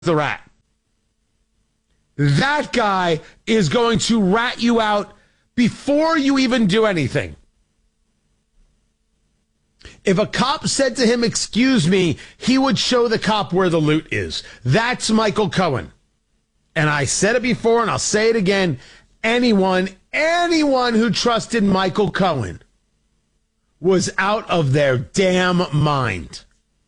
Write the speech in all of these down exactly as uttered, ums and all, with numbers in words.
the rat. That guy is going to rat you out before you even do anything. If a cop said to him, "Excuse me," he would show the cop where the loot is. That's Michael Cohen. And I said it before and I'll say it again. Anyone, anyone who trusted Michael Cohen was out of their damn mind.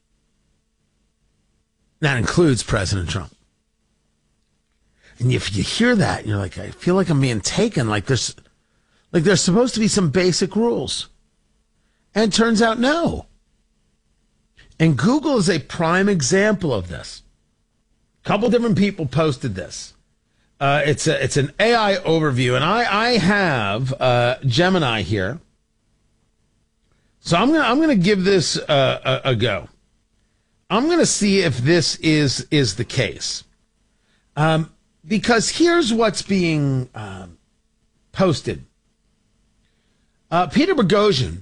That includes President Trump. And if you hear that, and you're like, I feel like I'm being taken, like there's, like there's supposed to be some basic rules. And it turns out no. And Google is a prime example of this. A couple different people posted this. Uh, it's a, it's an A I overview, and I I have uh, Gemini here, so I'm gonna I'm gonna give this uh, a, a go. I'm gonna see if this is is the case, um, because here's what's being um, posted. Uh, Peter Boghossian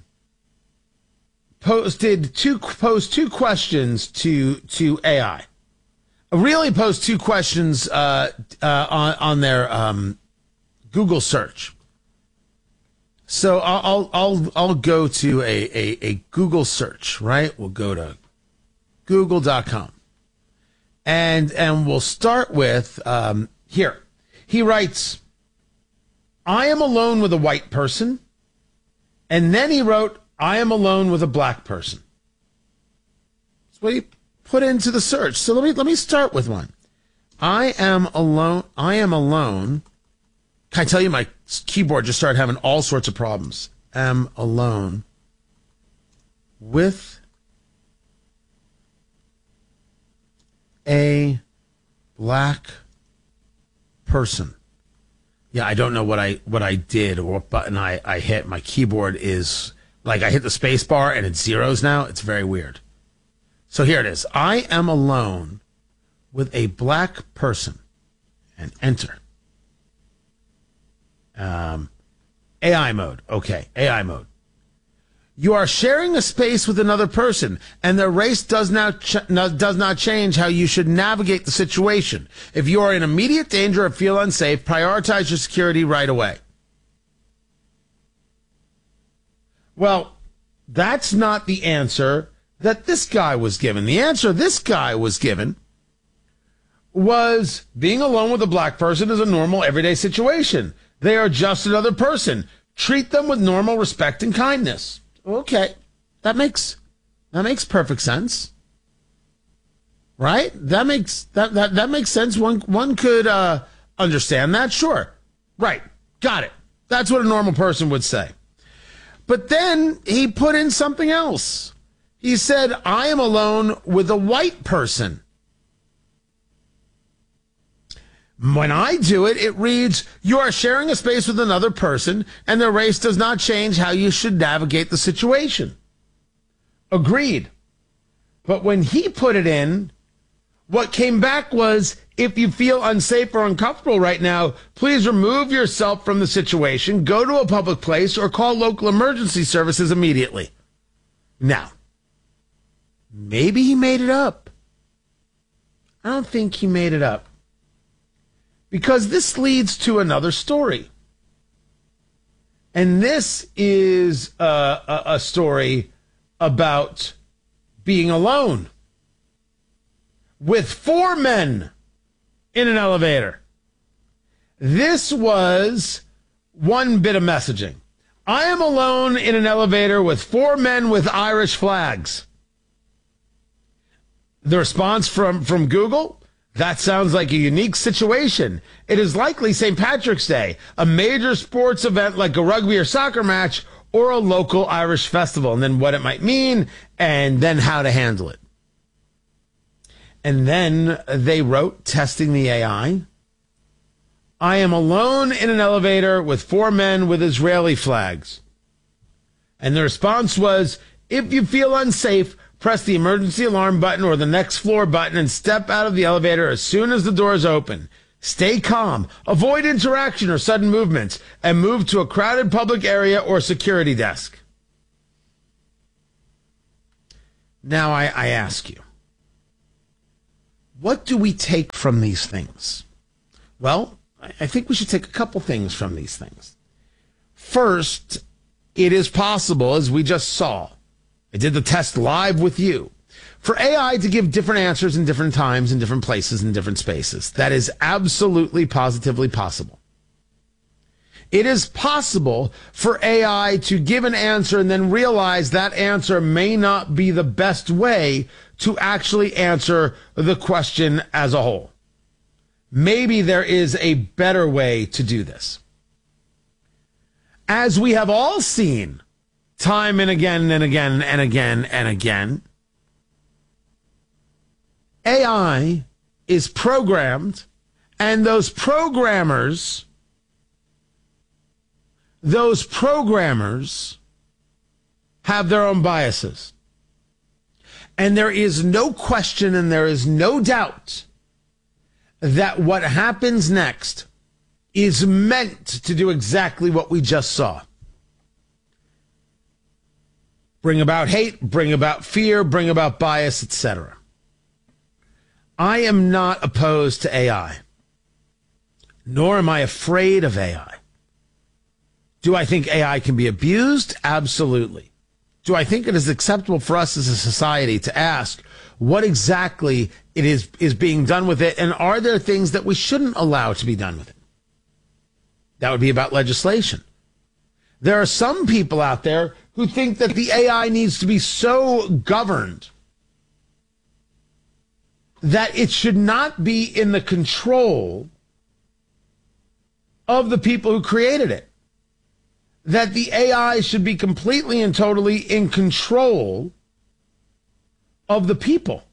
posted two posed two questions to to A I. Really posed two questions uh, uh, on on their um, Google search. So I'll I'll I'll go to a, a, a Google search, right? We'll go to google dot com. And and we'll start with um, here. He writes, "I am alone with a white person." And then he wrote, "I am alone with a black person." That's what he put into the search. So let me let me start with one. I am alone. I am alone. Can I tell you my keyboard just started having all sorts of problems. Am alone with a black person. Yeah, I don't know what I what I did or what button I, I hit. My keyboard is like I hit the space bar and it's zeros now. It's very weird. So here it is. I am alone with a black person. And enter. Um, A I mode. Okay, A I mode. You are sharing a space with another person, and their race does not ch- no, does not change how you should navigate the situation. If you are in immediate danger or feel unsafe, prioritize your security right away. Well, that's not the answer that this guy was given. The answer this guy was given was being alone with a black person is a normal everyday situation. They are just another person. Treat them with normal respect and kindness. Okay. That makes that makes perfect sense. Right? That makes that that, that makes sense. One one could uh, understand that, sure. Right. Got it. That's what a normal person would say. But then he put in something else. He said, I am alone with a white person. When I do it, it reads, you are sharing a space with another person, and their race does not change how you should navigate the situation. Agreed. But when he put it in, what came back was, if you feel unsafe or uncomfortable right now, please remove yourself from the situation, go to a public place, or call local emergency services immediately. Now, maybe he made it up. I don't think he made it up. Because this leads to another story. And this is a, a, a story about being alone with four men in an elevator. This was one bit of messaging. I am alone in an elevator with four men with Irish flags. The response from, from Google, that sounds like a unique situation. It is likely Saint Patrick's Day, a major sports event like a rugby or soccer match, or a local Irish festival, and then what it might mean, and then how to handle it. And then they wrote, testing the A I, I am alone in an elevator with four men with Israeli flags. And the response was, if you feel unsafe, press the emergency alarm button or the next floor button and step out of the elevator as soon as the doors open. Stay calm, avoid interaction or sudden movements, and move to a crowded public area or security desk. Now I, I ask you, what do we take from these things? Well, I think we should take a couple things from these things. First, it is possible, as we just saw, I did the test live with you, for A I to give different answers in different times, in different places, in different spaces. That is absolutely, positively possible. It is possible for A I to give an answer and then realize that answer may not be the best way to actually answer the question as a whole. Maybe there is a better way to do this. As we have all seen time and again and again and again and again, A I is programmed, and those programmers, those programmers have their own biases. And there is no question and there is no doubt that what happens next is meant to do exactly what we just saw. Bring about hate, bring about fear, bring about bias, et cetera. I am not opposed to A I, nor am I afraid of A I. Do I think A I can be abused? Absolutely. Do I think it is acceptable for us as a society to ask what exactly it is, is being done with it, and are there things that we shouldn't allow to be done with it? That would be about legislation. There are some people out there who think that the A I needs to be so governed that it should not be in the control of the people who created it. That the A I should be completely and totally in control of the people.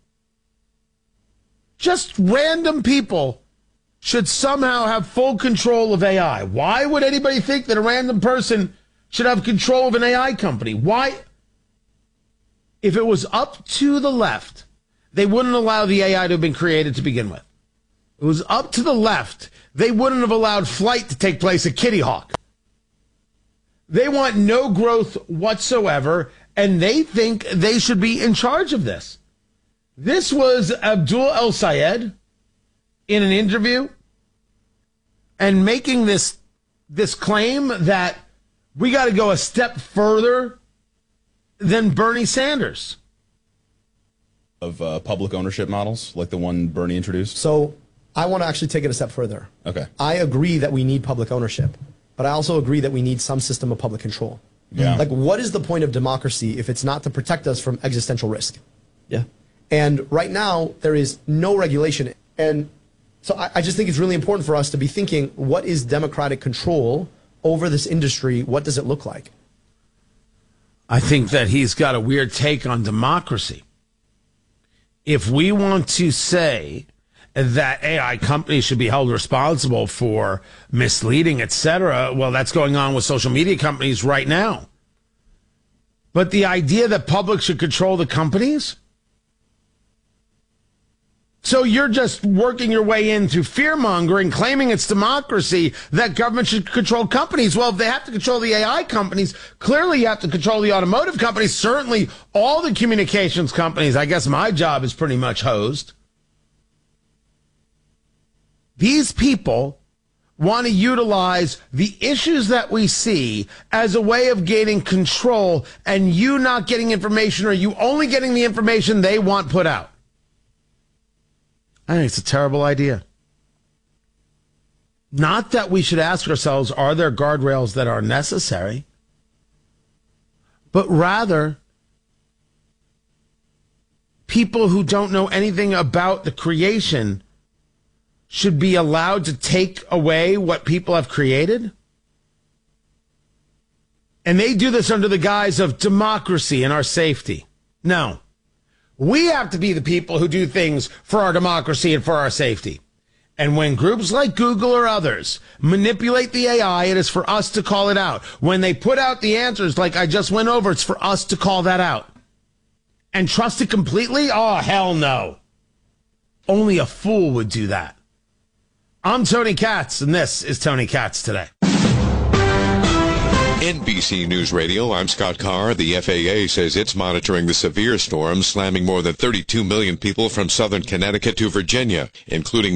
Just random people should somehow have full control of A I. Why would anybody think that a random person should have control of an A I company? Why? If it was up to the left, they wouldn't allow the A I to have been created to begin with. It was up to the left, they wouldn't have allowed flight to take place at Kitty Hawk. They want no growth whatsoever, and they think they should be in charge of this. This was Abdul El-Sayed in an interview and making this, this claim that we got to go a step further than Bernie Sanders. Of uh, public ownership models, like the one Bernie introduced? So I want to actually take it a step further. Okay. I agree that we need public ownership, but I also agree that we need some system of public control. Yeah. Like, what is the point of democracy if it's not to protect us from existential risk? Yeah. And right now, there is no regulation. And so I, I just think it's really important for us to be thinking, what is democratic control over this industry? What does it look like? I think that he's got a weird take on democracy. If we want to say that A I companies should be held responsible for misleading, et cetera, well, that's going on with social media companies right now. But the idea that public should control the companies? So you're just working your way into fear-mongering, claiming it's democracy, that government should control companies. Well, if they have to control the A I companies, clearly you have to control the automotive companies, certainly all the communications companies. I guess my job is pretty much hosed. These people want to utilize the issues that we see as a way of gaining control, and you not getting information, or you only getting the information they want put out. I think it's a terrible idea. Not that we should ask ourselves, are there guardrails that are necessary? But rather, people who don't know anything about the creation should be allowed to take away what people have created? And they do this under the guise of democracy and our safety. No. We have to be the people who do things for our democracy and for our safety. And when groups like Google or others manipulate the A I, it is for us to call it out. When they put out the answers like I just went over, it's for us to call that out. And trust it completely? Oh, hell no. Only a fool would do that. I'm Tony Katz, and this is Tony Katz Today. N B C News Radio, I'm Scott Carr. The F A A says it's monitoring the severe storm slamming more than thirty-two million people from southern Connecticut to Virginia, including